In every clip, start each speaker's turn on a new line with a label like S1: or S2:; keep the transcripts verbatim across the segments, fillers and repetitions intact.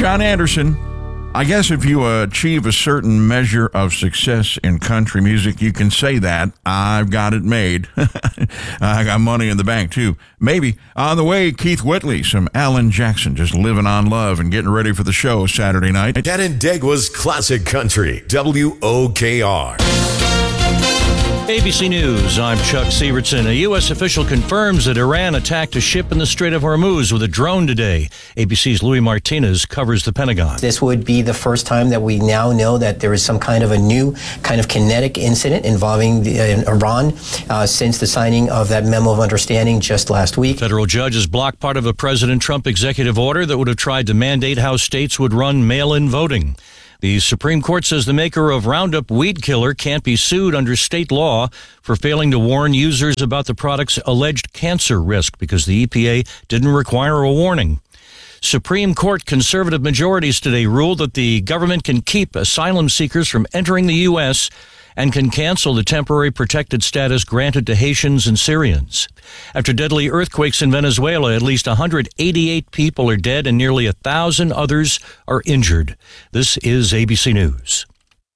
S1: John Anderson. I guess if you achieve a certain measure of success in country music, you can say that. I've got it made. I got money in the bank, too. Maybe. On the way, Keith Whitley, some Alan Jackson, just living on love and getting ready for the show Saturday night.
S2: Canandaigua's Classic Country, W O K R.
S3: A B C News, I'm Chuck Sievertson. A U S official confirms that Iran attacked a ship in the Strait of Hormuz with a drone today. A B C's Louis Martinez covers the Pentagon.
S4: This would be the first time that we now know that there is some kind of a new kind of kinetic incident involving the, uh, Iran uh, since the signing of that memo of understanding just last week.
S3: Federal judges blocked part of a President Trump executive order that would have tried to mandate how states would run mail-in voting. The Supreme Court says the maker of Roundup weed killer can't be sued under state law for failing to warn users about the product's alleged cancer risk because the E P A didn't require a warning. Supreme Court conservative majorities today ruled that the government can keep asylum seekers from entering the U S and can cancel the temporary protected status granted to Haitians and Syrians. After deadly earthquakes in Venezuela, at least one hundred eighty-eight people are dead and nearly one thousand others are injured. This is A B C News.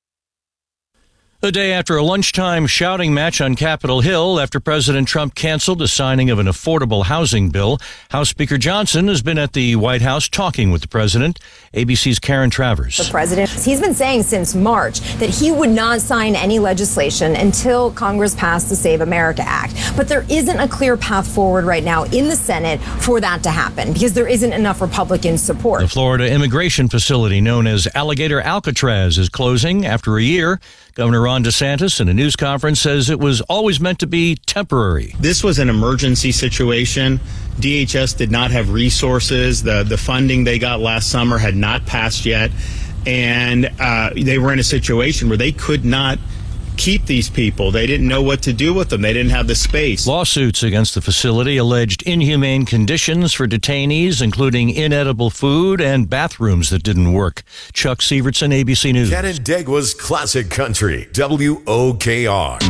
S3: A day after a lunchtime shouting match on Capitol Hill after President Trump canceled the signing of an affordable housing bill, House Speaker Johnson has been at the White House talking with the president. A B C's Karen Travers.
S5: The president, he's been saying since March that he would not sign any legislation until Congress passed the Save America Act. But there isn't a clear path forward right now in the Senate for that to happen because there isn't enough Republican support.
S3: The Florida immigration facility known as Alligator Alcatraz is closing after a year. Governor Ron DeSantis in a news conference says it was always meant to be temporary.
S6: This was an emergency situation. D H S did not have resources. The, the funding they got last summer had not passed yet. And uh, they were in a situation where they could not keep these people. They didn't know what to do with them. They didn't have the space.
S3: Lawsuits against the facility alleged inhumane conditions for detainees, including inedible food and bathrooms that didn't work. Chuck Sievertson, A B C News.
S2: Canandaigua's Classic Country, W O K R.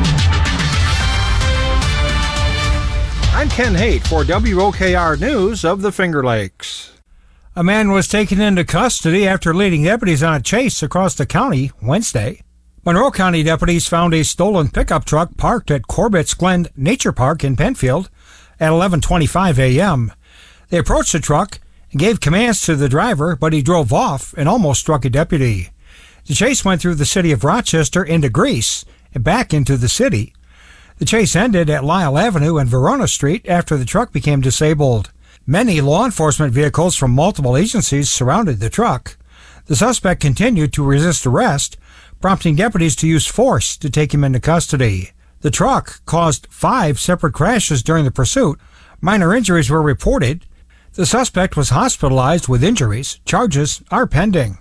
S7: I'm Ken Haight for W O K R News of the Finger Lakes. A man was taken into custody after leading deputies on a chase across the county Wednesday. Monroe County deputies found a stolen pickup truck parked at Corbett's Glen Nature Park in Penfield at eleven twenty-five a.m. They approached the truck and gave commands to the driver, but he drove off and almost struck a deputy. The chase went through the city of Rochester into Greece and back into the city. The chase ended at Lyle Avenue and Verona Street after the truck became disabled. Many law enforcement vehicles from multiple agencies surrounded the truck. The suspect continued to resist arrest, prompting deputies to use force to take him into custody. The truck caused five separate crashes during the pursuit. Minor injuries were reported. The suspect was hospitalized with injuries. Charges are pending.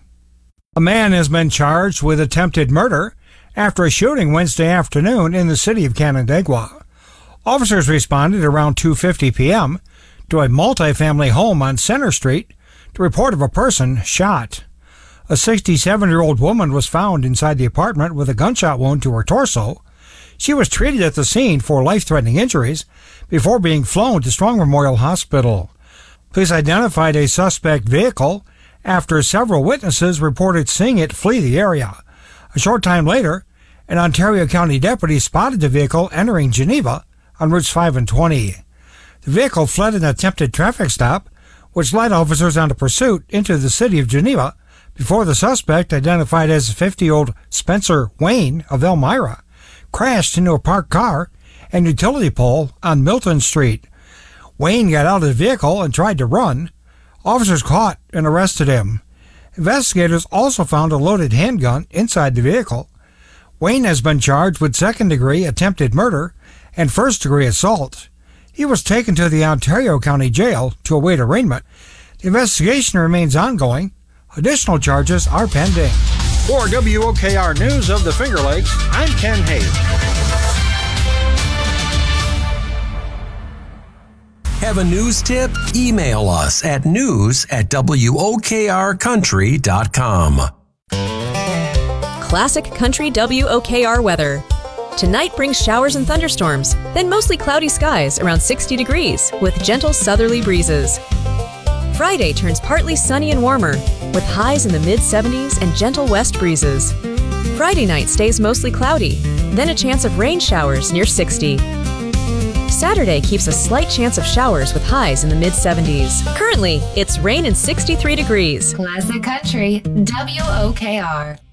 S7: A man has been charged with attempted murder after a shooting Wednesday afternoon in the city of Canandaigua. Officers responded around two fifty p.m. to a multifamily home on Center Street to report of a person shot. A sixty-seven-year-old woman was found inside the apartment with a gunshot wound to her torso. She was treated at the scene for life-threatening injuries before being flown to Strong Memorial Hospital. Police identified a suspect vehicle after several witnesses reported seeing it flee the area. A short time later, an Ontario County deputy spotted the vehicle entering Geneva on routes five and twenty. The vehicle fled an attempted traffic stop, which led officers on a pursuit into the city of Geneva before the suspect, identified as fifty-year-old Spencer Wayne of Elmira, crashed into a parked car and utility pole on Milton Street. Wayne got out of the vehicle and tried to run. Officers caught and arrested him. Investigators also found a loaded handgun inside the vehicle. Wayne has been charged with second-degree attempted murder and first-degree assault. He was taken to the Ontario County Jail to await arraignment. The investigation remains ongoing. Additional charges are pending. For W O K R News of the Finger Lakes, I'm Ken Haight.
S8: Have a news tip? Email us at news at W O K R country dot com.
S9: Classic Country W O K R weather. Tonight brings showers and thunderstorms, then mostly cloudy skies around sixty degrees with gentle southerly breezes. Friday turns partly sunny and warmer, with highs in the mid seventies and gentle west breezes. Friday night stays mostly cloudy, then a chance of rain showers near sixty. Saturday keeps a slight chance of showers with highs in the mid seventies. Currently, it's rain and sixty-three degrees.
S10: Classic Country, W O K R.